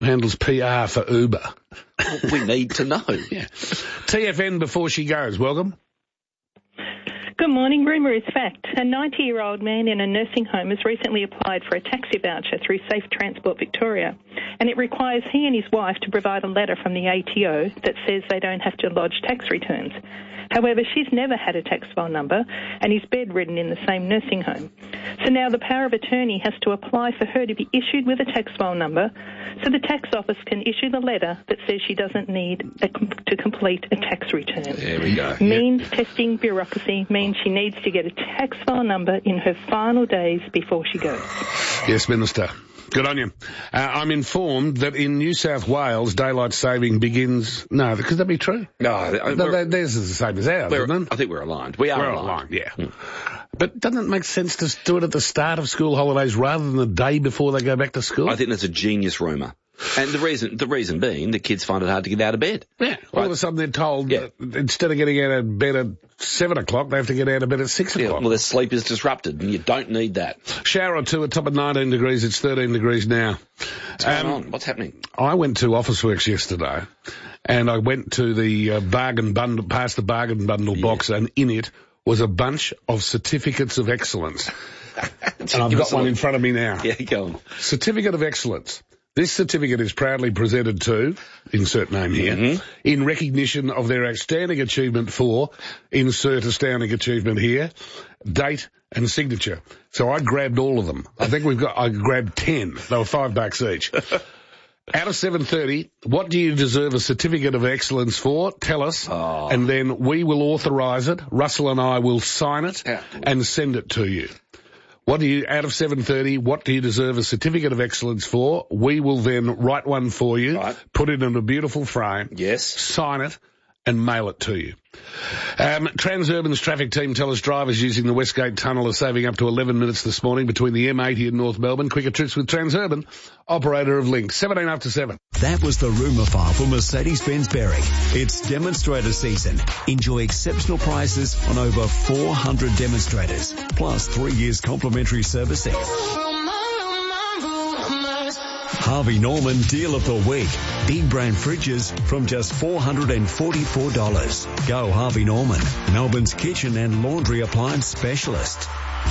handles PR for Uber. We need to know. Yeah. TFN before she goes. Welcome. Good morning. Rumour is fact. A 90-year-old man in a nursing home has recently applied for a taxi voucher through Safe Transport Victoria, and it requires he and his wife to provide a letter from the ATO that says they don't have to lodge tax returns. However, she's never had a tax file number and is bedridden in the same nursing home. So now the power of attorney has to apply for her to be issued with a tax file number so the tax office can issue the letter that says she doesn't need to complete a tax return. There we go. Means testing bureaucracy means she needs to get a tax file number in her final days before she goes. Yes, Minister. Good on you. I'm informed that in New South Wales, daylight saving begins... No, could that be true? No. Theirs is the same as ours, isn't it? I think we're aligned. We're aligned, yeah. But doesn't it make sense to do it at the start of school holidays rather than the day before they go back to school? I think that's a genius rumour. And the reason being, the kids find it hard to get out of bed. Yeah. All of a sudden they're told that instead of getting out of bed at 7 o'clock, they have to get out of bed at 6 o'clock. Well, their sleep is disrupted, and you don't need that. Shower or two at top of 19 degrees. It's 13 degrees now. What's going on? What's happening? I went to Officeworks yesterday, and I went to the bargain bundle, past the bargain bundle box, and in it was a bunch of certificates of excellence. And I've got one in front of me now. Yeah, go on. Certificate of excellence. This certificate is proudly presented to, insert name here, in recognition of their outstanding achievement for, insert astounding achievement here, date and signature. So I grabbed all of them. I grabbed 10. They were $5 each. Out of 7:30, what do you deserve a certificate of excellence for? Tell us, and then we will authorise it. Russell and I will sign it and send it to you. Out of 7:30, what do you deserve a certificate of excellence for? We will then write one for you, put it in a beautiful frame, sign it, and mail it to you. Transurban's traffic team tell us drivers using the Westgate Tunnel are saving up to 11 minutes this morning between the M80 and North Melbourne. Quicker trips with Transurban, operator of Link. 17 after 7. That was the rumour file for Mercedes-Benz Berwick. It's demonstrator season. Enjoy exceptional prices on over 400 demonstrators, plus 3 years complimentary servicing. Harvey Norman Deal of the Week. Big brand fridges from just $444. Go Harvey Norman, Melbourne's kitchen and laundry appliance specialist.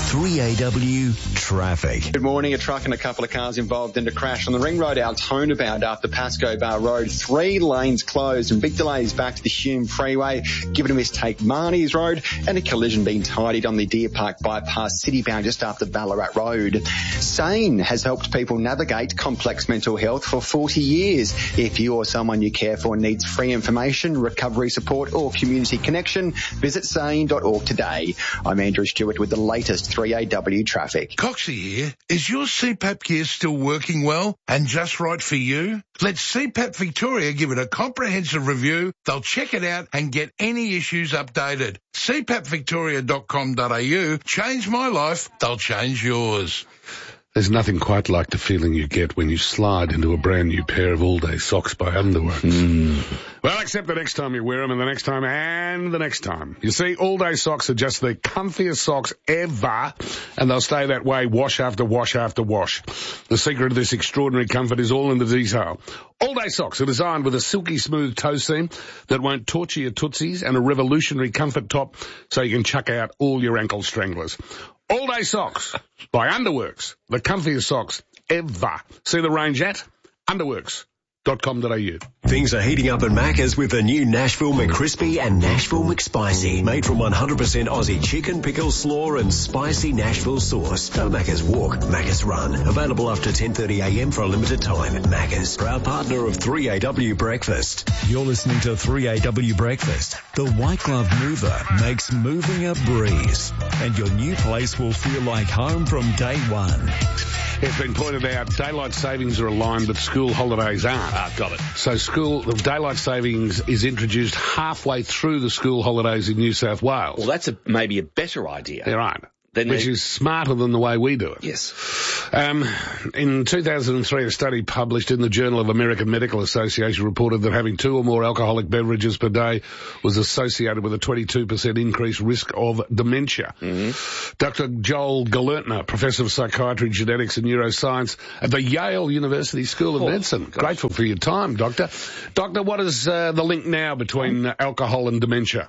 3AW Traffic. Good morning. A truck and a couple of cars involved in a crash on the Ring Road Altona bound after Pascoe Bar Road. 3 lanes closed and big delays back to the Hume Freeway. Given a mistake, Marnie's Road, and a collision being tidied on the Deer Park bypass city bound just after Ballarat Road. SANE has helped people navigate complex mental health for 40 years. If you or someone you care for needs free information, recovery support or community connection, visit sane.org today. I'm Andrew Stewart with the latest 3AW traffic. Coxie here. Is your CPAP gear still working well and just right for you? Let CPAP Victoria give it a comprehensive review. They'll check it out and get any issues updated. CPAPvictoria.com.au. Change my life. They'll change yours. There's nothing quite like the feeling you get when you slide into a brand new pair of all-day socks by Underworks. Well, except the next time you wear them and the next time and the next time. You see, all-day socks are just the comfiest socks ever, and they'll stay that way wash after wash after wash. The secret of this extraordinary comfort is all in the detail. All-day socks are designed with a silky smooth toe seam that won't torture your tootsies and a revolutionary comfort top so you can chuck out all your ankle stranglers. All-day socks by Underworks, the comfiest socks ever. See the range at underworks.com.au. Things are heating up at Macca's with the new Nashville McCrispy and Nashville McSpicy. Made from 100% Aussie chicken, pickle, slaw and spicy Nashville sauce. No Macca's walk, Macca's run. Available after 10:30am for a limited time. Macca's, proud partner of 3AW Breakfast. You're listening to 3AW Breakfast. The White Glove Mover makes moving a breeze. And your new place will feel like home from day one. It's been pointed out, daylight savings are aligned, but school holidays aren't. Got it. So daylight savings is introduced halfway through the school holidays in New South Wales. Well, that's maybe a better idea. Yeah, right. which is smarter than the way we do it. Yes. In 2003, a study published in the Journal of American Medical Association reported that having 2 or more alcoholic beverages per day was associated with a 22% increased risk of dementia. Mm-hmm. Dr. Joel Galertner, Professor of Psychiatry, Genetics and Neuroscience at the Yale University School of Medicine. Grateful for your time, Doctor. Doctor, what is the link now between alcohol and dementia?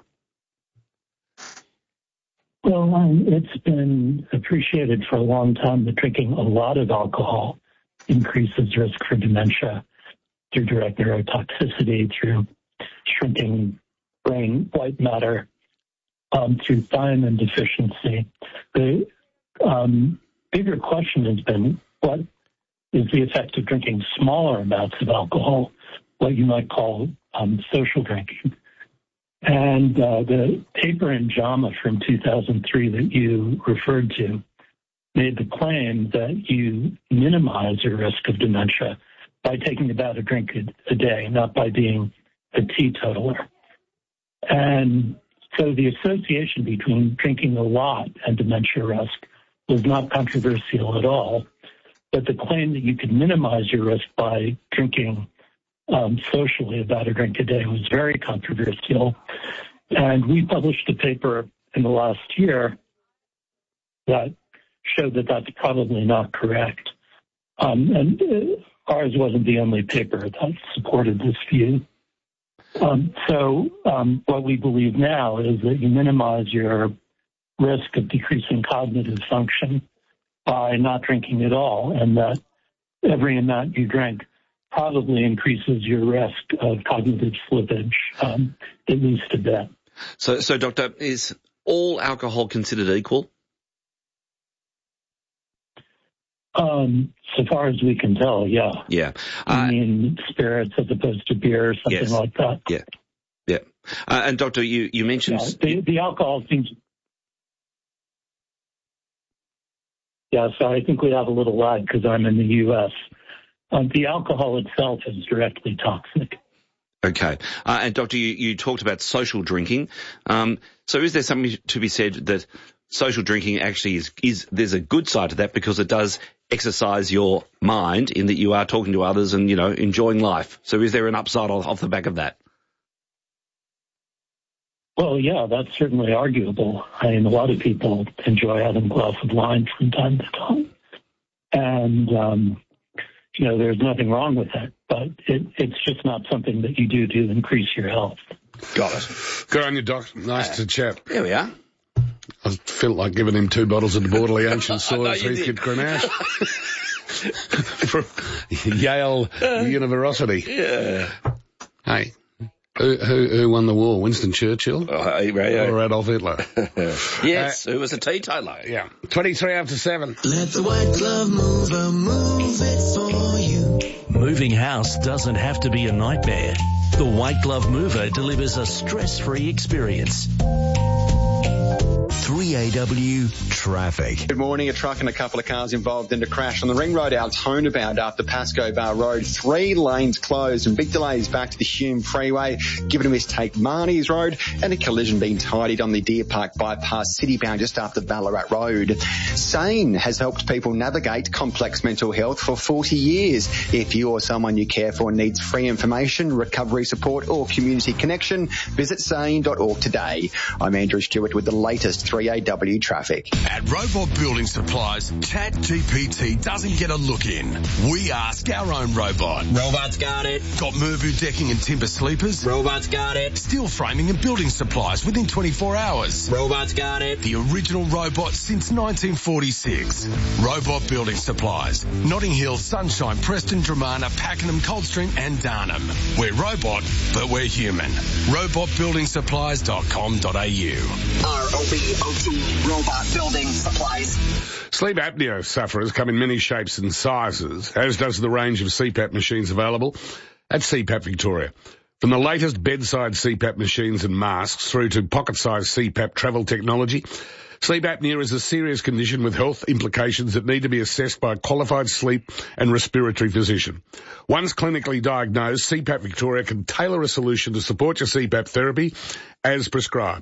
Well, it's been appreciated for a long time that drinking a lot of alcohol increases risk for dementia through direct neurotoxicity, through shrinking brain white matter, through thiamine deficiency. The bigger question has been, what is the effect of drinking smaller amounts of alcohol, what you might call social drinking? And the paper in JAMA from 2003 that you referred to made the claim that you minimize your risk of dementia by taking about a drink a day, not by being a teetotaler. And so the association between drinking a lot and dementia risk was not controversial at all, but the claim that you could minimize your risk by drinking socially about a drink a day was very controversial. And we published a paper in the last year that showed that that's probably not correct. And ours wasn't the only paper that supported this view. So what we believe now is that you minimize your risk of decreasing cognitive function by not drinking at all, and that every amount you drink probably increases your risk of cognitive slippage, at least a bit. So, Doctor, is all alcohol considered equal? So far as we can tell, yeah. Yeah. I mean, spirits as opposed to beer, something like that. Yeah. Yeah. And Doctor, you mentioned... Yeah, the alcohol seems... Yeah, so I think we have a little lag because I'm in the U.S. The alcohol itself is directly toxic. Okay. And Doctor, you talked about social drinking. So is there something to be said that social drinking actually is there's a good side to that because it does exercise your mind in that you are talking to others and, enjoying life. So is there an upside off the back of that? Well, yeah, that's certainly arguable. I mean, a lot of people enjoy having a glass of wine from time to time. And, there's nothing wrong with that, but it's just not something that you do to increase your health. Got it. Good on you, Doc. Nice to chat. There we are. I felt like giving him 2 bottles of the Borderly Ancient Source Heathcote Grenache from Yale University. Yeah. Hey, who won the war? Winston Churchill or Adolf Hitler? Yes, who was a teetotaler. Yeah. 23 after 7. Let the White Glove Mover move it for you. Moving house doesn't have to be a nightmare. The White Glove Mover delivers a stress-free experience. 3AW Traffic. Good morning. A truck and a couple of cars involved in a crash on the Ring Road Altona-bound after Pascoe Bar Road. 3 lanes closed and big delays back to the Hume Freeway. Given a mistake, Marnie's Road, and a collision being tidied on the Deer Park bypass city-bound just after Ballarat Road. SANE has helped people navigate complex mental health for 40 years. If you or someone you care for needs free information, recovery support or community connection, visit sane.org today. I'm Andrew Stewart with the latest 3AW traffic. At Robot Building Supplies, ChatGPT doesn't get a look in. We ask our own robot. Robot's got it. Got Mervu decking and timber sleepers? Robot's got it. Steel framing and building supplies within 24 hours. Robot's got it. The original robot since 1946. Robot Building Supplies. Notting Hill, Sunshine, Preston, Dramana, Pakenham, Coldstream and Darnham. We're robot, but we're human. robotbuildingsupplies.com.au. ROBOT Robot Building Supplies. Sleep apnea sufferers come in many shapes and sizes, as does the range of CPAP machines available at CPAP Victoria. From the latest bedside CPAP machines and masks through to pocket-sized CPAP travel technology, sleep apnea is a serious condition with health implications that need to be assessed by a qualified sleep and respiratory physician. Once clinically diagnosed, CPAP Victoria can tailor a solution to support your CPAP therapy as prescribed.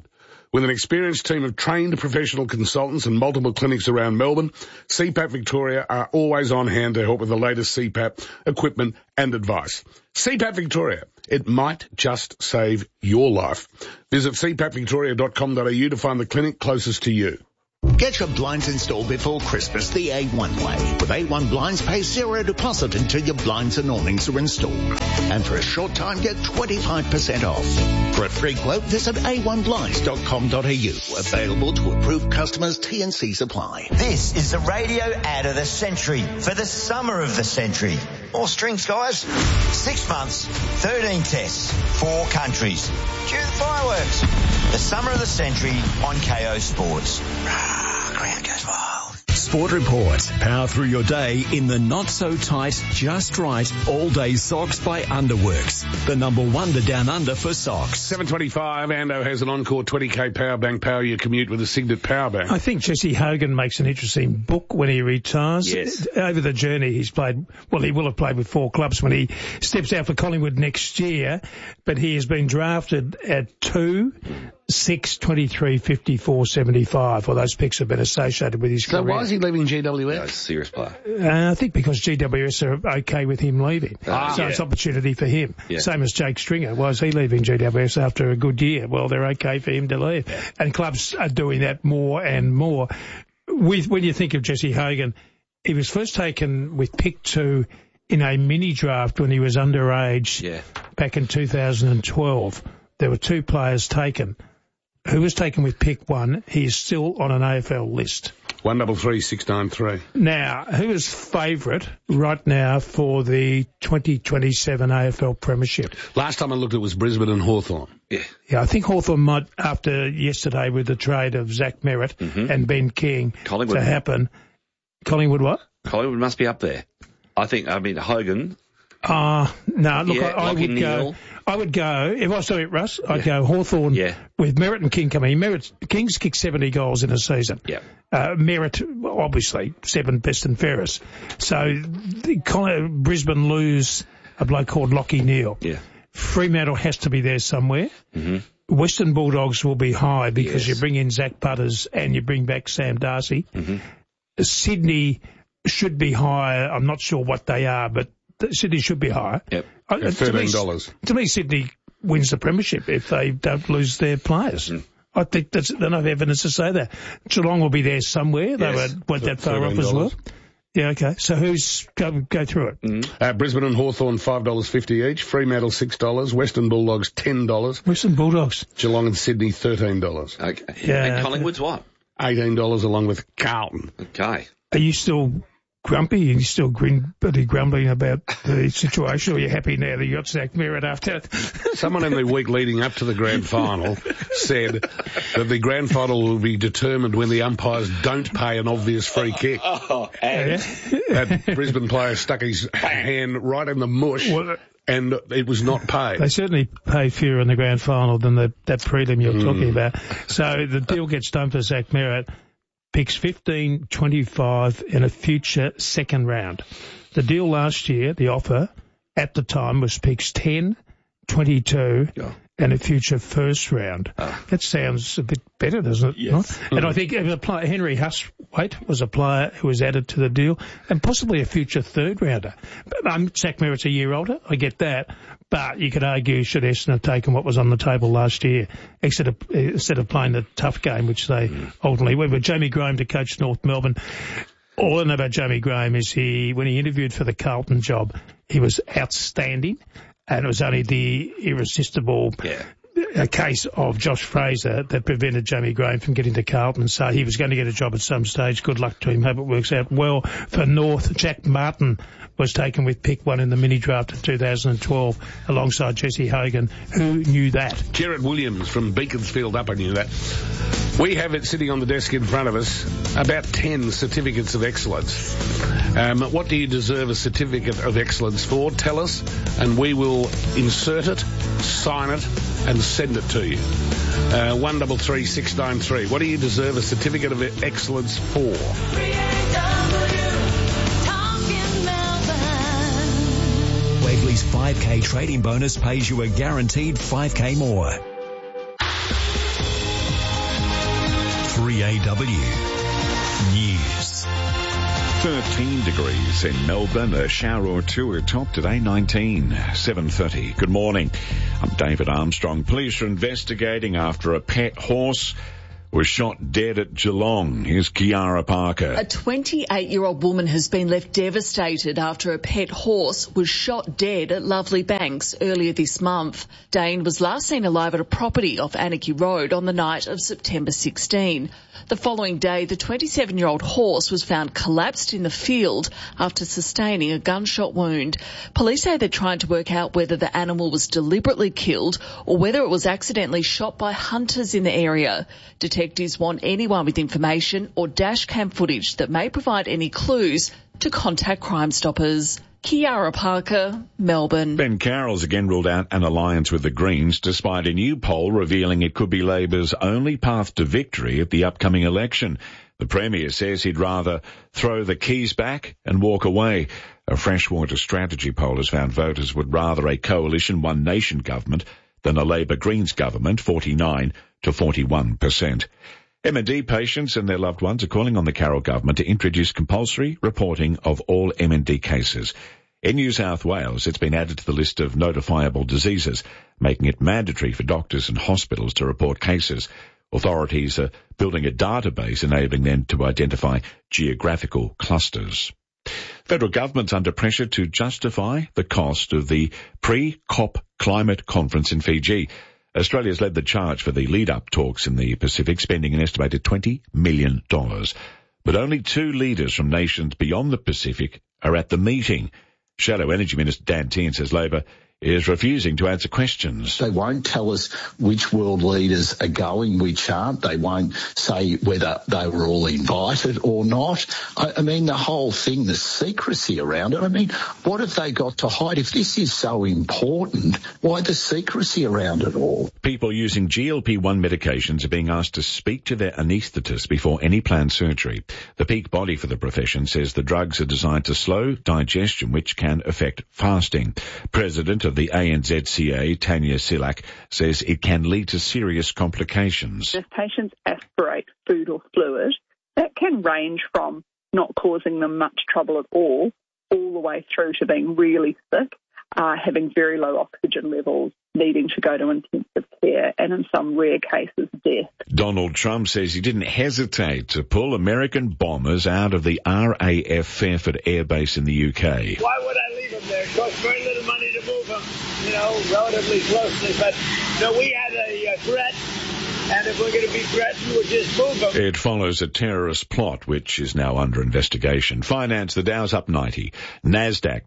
With an experienced team of trained professional consultants and multiple clinics around Melbourne, CPAP Victoria are always on hand to help with the latest CPAP equipment and advice. CPAP Victoria, it might just save your life. Visit cpapvictoria.com.au to find the clinic closest to you. Get your blinds installed before Christmas the A1 way. With A1 Blinds, pay zero deposit until your blinds and awnings are installed. And for a short time, get 25% off. For a free quote, visit a1blinds.com.au. Available to approved customers, T&Cs apply. This is the radio ad of the century for the summer of the century. More strings, guys. 6 months, 13 tests, 4 countries. Cue the fireworks. The summer of the century on KO Sports. Crowd goes wild. Sport Report. Power through your day in the not-so-tight, just right, all-day socks by Underworks. The number one to Down Under for socks. 7:25, Ando has an Encore 20K power bank. Power your commute with a Signet power bank. I think Jesse Hogan makes an interesting book when he retires. Yes. Over the journey, he's played, well, he will have played with 4 clubs when he steps out for Collingwood next year, but he has been drafted at 2, 6, 23, 54, 75. Well, those picks have been associated with his career. So why is he leaving GWS? No, serious player. I think because GWS are okay with him leaving. So it's opportunity for him. Yeah. Same as Jake Stringer. Why is he leaving GWS after a good year? Well, they're okay for him to leave. Yeah. And clubs are doing that more and more. When you think of Jesse Hogan, he was first taken with pick 2 in a mini draft when he was underage back in 2012. There were 2 players taken. Who was taken with pick 1? He is still on an AFL list. 133693. Now, who is favourite right now for the 2027 AFL Premiership? Last time I looked, it was Brisbane and Hawthorn. Yeah. Yeah, I think Hawthorn might, after yesterday with the trade of Zach Merritt and Ben King Collingwood. to happen. Collingwood what? Collingwood must be up there. Hogan. No, look, Yeah, I would Neil. go. I would go, if I was doing it, Russ, I'd go Hawthorn with Merritt and King coming. King's kicked 70 goals in a season. Yeah. Merritt, obviously, 7 best and fairest. So Brisbane lose a bloke called Lachie Neale. Yeah. Fremantle has to be there somewhere. Mm-hmm. Western Bulldogs will be high because you bring in Zach Butters and you bring back Sam Darcy. Mm-hmm. Sydney should be higher. I'm not sure what they are, but Sydney should be higher. Yep. $13. To me, Sydney wins the premiership if they don't lose their players. I think there's enough evidence to say that. Geelong will be there somewhere. They weren't that far off as well. Yeah, okay. So who's go through it? Brisbane and Hawthorn, $5.50 each. Fremantle, $6. Western Bulldogs, $10. Western Bulldogs. Geelong and Sydney, $13. Okay. Yeah. And Collingwood's what? $18 along with Carlton. Okay. Are you still grumpy? Are you still pretty grumbling about the situation, or are you happy now that you got Zach Merritt after? Someone in the week leading up to the grand final said that the grand final will be determined when the umpires don't pay an obvious free kick. That Brisbane player stuck his hand right in the mush. And it was not paid. They certainly pay fewer in the grand final than that prelim you're talking about. So the deal gets done for Zach Merritt. Picks 15, 25 in a future second round. The deal last year, the offer at the time was picks 10, 22 and a future first round. That sounds a bit better, doesn't it? Yes. And I think Henry Hustwaite was a player who was added to the deal and possibly a future third rounder. Zach Merritt's a year older, I get that. But you could argue should Essendon have taken what was on the table last year instead of playing the tough game, which they ultimately went with. Jamie Graham to coach North Melbourne. All I know about Jamie Graham is when he interviewed for the Carlton job, he was outstanding, and it was only the irresistible case of Josh Fraser that prevented Jamie Graham from getting to Carlton. So he was going to get a job at some stage. Good luck to him. Hope it works out well for North. Jack Martin was taken with pick 1 in the mini draft in 2012 alongside Jesse Hogan. Who knew that? Jared Williams from Beaconsfield Upper knew that. We have it sitting on the desk in front of us, about 10 certificates of excellence. What do you deserve a certificate of excellence for? Tell us, and we will insert it, sign it, and send it to you. 133693. What do you deserve a certificate of excellence for? Waverley's 5K trading bonus pays you a guaranteed 5K more. DAW News. 13 degrees in Melbourne, a shower or two at top today, 19, 7:30. Good morning. I'm David Armstrong. Police are investigating after a pet horse was shot dead at Geelong. Here's Kiara Parker. A 28-year-old woman has been left devastated after a pet horse was shot dead at Lovely Banks earlier this month. Dane was last seen alive at a property off Anarchy Road on the night of September 16. The following day, the 27-year-old horse was found collapsed in the field after sustaining a gunshot wound. Police say they're trying to work out whether the animal was deliberately killed or whether it was accidentally shot by hunters in the area. Detectives want anyone with information or dash cam footage that may provide any clues to contact Crime Stoppers. Kiara Parker, Melbourne. Ben Carroll's again ruled out an alliance with the Greens, despite a new poll revealing it could be Labor's only path to victory at the upcoming election. The Premier says he'd rather throw the keys back and walk away. A Freshwater strategy poll has found voters would rather a coalition One Nation government than a Labor-Greens government, 49 to 41%. MND patients and their loved ones are calling on the Carroll government to introduce compulsory reporting of all MND cases. In New South Wales, it's been added to the list of notifiable diseases, making it mandatory for doctors and hospitals to report cases. Authorities are building a database enabling them to identify geographical clusters. Federal government's under pressure to justify the cost of the pre-COP climate conference in Fiji. Australia's led the charge for the lead-up talks in the Pacific, spending an estimated $20 million. But only 2 leaders from nations beyond the Pacific are at the meeting. Shadow Energy Minister Dan Tehan says Labor is refusing to answer questions. They won't tell us which world leaders are going, which aren't. They won't say whether they were all invited or not. I mean, the whole thing, the secrecy around it. I mean, what have they got to hide? If this is so important, why the secrecy around it all? People using GLP-1 medications are being asked to speak to their anaesthetist before any planned surgery. The peak body for the profession says the drugs are designed to slow digestion, which can affect fasting. President of the ANZCA, Tanya Silak, says it can lead to serious complications. If patients aspirate food or fluid, that can range from not causing them much trouble at all the way through to being really sick, having very low oxygen levels, needing to go to intensive care, and in some rare cases, death. Donald Trump says he didn't hesitate to pull American bombers out of the RAF Fairford Air Base in the UK. Why would I leave them there? It costs very little money to move them, relatively closely. But, we had a threat, and if we're going to be threatened, we'll just move them. It follows a terrorist plot, which is now under investigation. Finance, the Dow's up 90. NASDAQ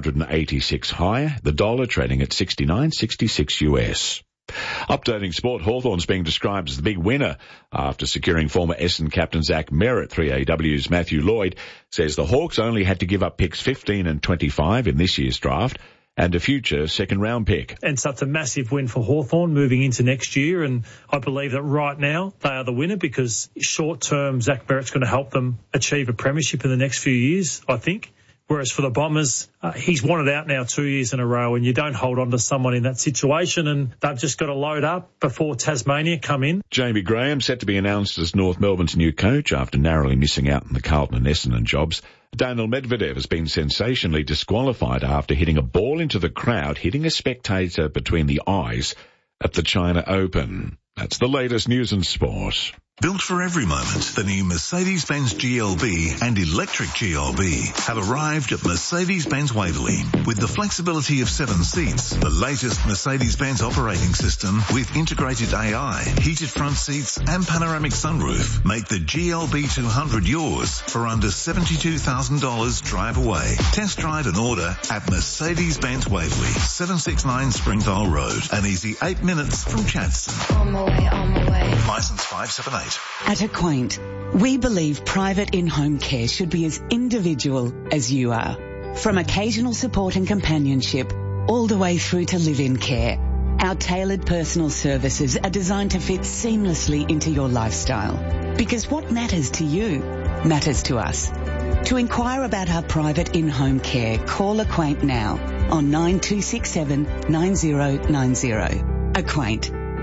286 higher. The dollar trading at 69.66 US. Updating sport, Hawthorn's being described as the big winner after securing former Essendon captain Zach Merritt. 3AW's Matthew Lloyd says the Hawks only had to give up picks 15 and 25 in this year's draft and a future second-round pick. And so it's a massive win for Hawthorn moving into next year, and I believe that right now they are the winner because short-term Zach Merritt's going to help them achieve a premiership in the next few years, I think. Whereas for the Bombers, he's wanted out now 2 years in a row, and you don't hold on to someone in that situation, and they've just got to load up before Tasmania come in. Jamie Graham set to be announced as North Melbourne's new coach after narrowly missing out on the Carlton and Essendon jobs. Daniil Medvedev has been sensationally disqualified after hitting a ball into the crowd, hitting a spectator between the eyes at the China Open. That's the latest news and sport. Built for every moment, the new Mercedes-Benz GLB and electric GLB have arrived at Mercedes-Benz Waverley. With the flexibility of 7 seats, the latest Mercedes-Benz operating system with integrated AI, heated front seats and panoramic sunroof make the GLB 200 yours for under $72,000 drive away. Test drive and order at Mercedes-Benz Waverley, 769 Springvale Road, an easy 8 minutes from Chadstone. On my way. Licence 578. At Acquaint, we believe private in-home care should be as individual as you are. From occasional support and companionship, all the way through to live-in care. Our tailored personal services are designed to fit seamlessly into your lifestyle. Because what matters to you matters to us. To inquire about our private in-home care, call Acquaint now on 9267 9090. Acquaint.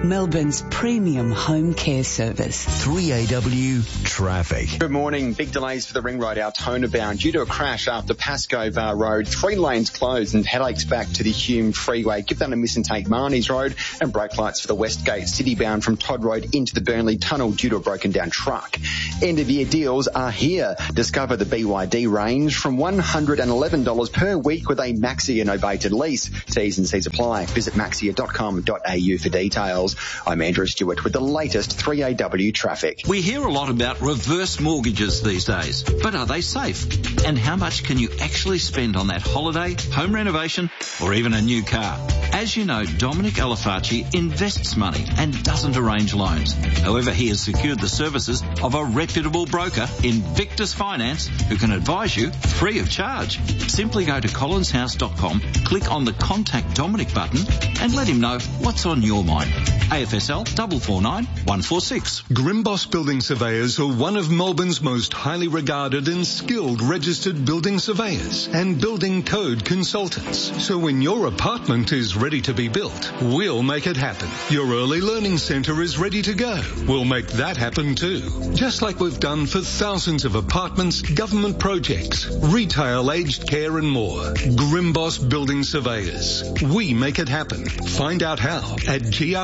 Melbourne's premium home care service. 3AW Traffic. Good morning. Big delays for the Ring Road Altona bound due to a crash after Pascoe Bar Road. 3 lanes closed and headaches back to the Hume Freeway. Give that a miss and take Marnie's Road, and brake lights for the Westgate City bound from Todd Road into the Burnley Tunnel due to a broken down truck. End of year deals are here. Discover the BYD range from $111 per week with a Maxia novated lease. T's and C's apply. Visit maxia.com.au for details. I'm Andrew Stewart with the latest 3AW traffic. We hear a lot about reverse mortgages these days, but are they safe? And how much can you actually spend on that holiday, home renovation, or even a new car? As you know, Dominic Alifacci invests money and doesn't arrange loans. However, he has secured the services of a reputable broker, Invictus Finance, who can advise you free of charge. Simply go to collinshouse.com, click on the Contact Dominic button, and let him know what's on your mind. AFSL 449 146. Grimboss Building Surveyors are one of Melbourne's most highly regarded and skilled registered building surveyors and building code consultants. So when your apartment is ready to be built, we'll make it happen. Your early learning centre is ready to go. We'll make that happen too. Just like we've done for thousands of apartments, government projects, retail, aged care and more. Grimboss Building Surveyors. We make it happen. Find out how at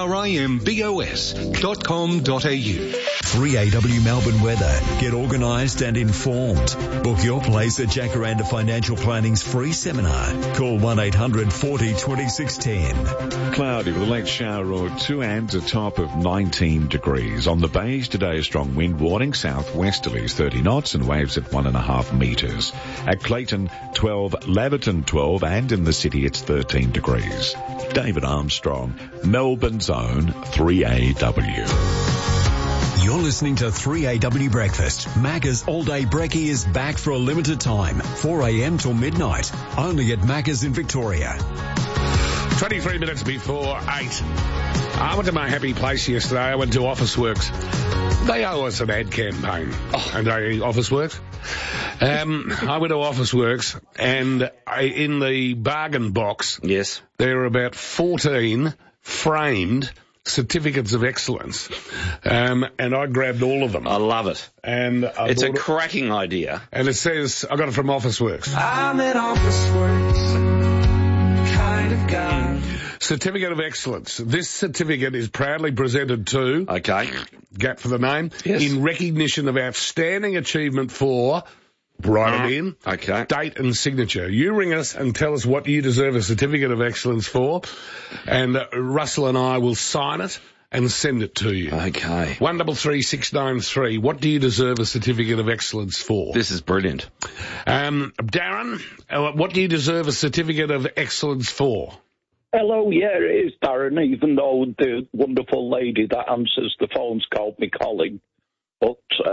grimbos.com.au. 3AW Melbourne weather. Get organised and informed. Book your place at Jacaranda Financial Planning's free seminar. Call 1-800 40 2610. Cloudy with a late shower or two and a top of 19 degrees. On the bays today, a strong wind warning, southwesterlies 30 knots and waves at 1.5 metres. At Clayton 12, Laverton 12 and in the city it's 13 degrees. David Armstrong, Melbourne's own 3AW. You're listening to 3AW Breakfast. Macca's All Day Brekkie is back for a limited time, 4 a.m. till midnight, only at Macca's in Victoria. 23 minutes before 8. I went to my happy place yesterday. I went to Officeworks. They owe us an ad campaign. And Officeworks. I went to Officeworks, and in the bargain box, yes, there are about 14 framed certificates of excellence, and I grabbed all of them. I love it. And it's a cracking idea. And it says, I got it from Officeworks. I'm at Officeworks, kind of guy. Certificate of Excellence. This certificate is proudly presented to... Okay. Gap for the name. Yes. In recognition of outstanding achievement for... Write it in. Okay. Date and signature. You ring us and tell us what you deserve a certificate of excellence for, and Russell and I will sign it and send it to you. Okay. 133693. What do you deserve a certificate of excellence for? This is brilliant. Darren, what do you deserve a certificate of excellence for? Hello, yeah, it is Darren, even though the wonderful lady that answers the phone's called me Colin. But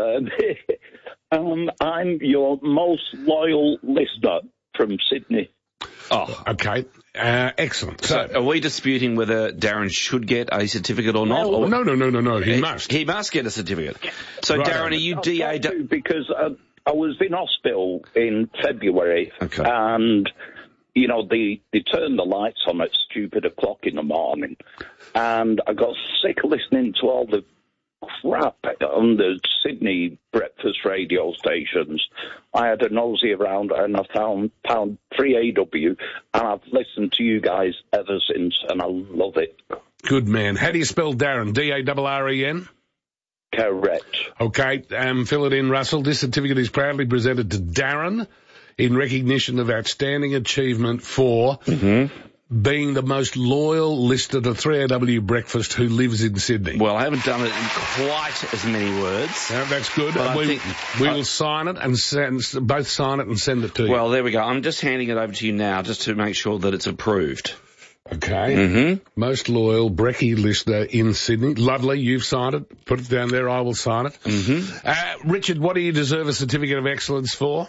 I'm your most loyal listener from Sydney. Oh, okay. Excellent. So are we disputing whether Darren should get a certificate or not? No, no. He must. He must get a certificate. So, right. Darren, are you DA? Because I was in hospital in February, okay, and, you know, they turned the lights on at stupid o'clock in the morning, and I got sick listening to all the crap on the Sydney breakfast radio stations. I had a nosy around and I found 3AW, and I've listened to you guys ever since, and I love it. Good man. How do you spell Darren? D-A-R-R-E-N? Correct. Okay, fill it in, Russell. This certificate is proudly presented to Darren in recognition of outstanding achievement for... being the most loyal listener to 3AW Breakfast who lives in Sydney. Well, I haven't done it in quite as many words. No, that's good. We will sign it and both sign it and send it to you. Well, there we go. I'm just handing it over to you now just to make sure that it's approved. Okay. Most loyal Brekkie listener in Sydney. Lovely. You've signed it. Put it down there. I will sign it. Richard, what do you deserve a certificate of excellence for?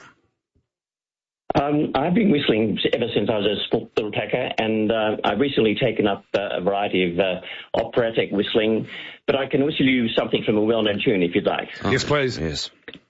I've been whistling ever since I was a sport little tacker, and I've recently taken up a variety of operatic whistling, but I can whistle you something from a well-known tune if you'd like. Yes, please. Yes.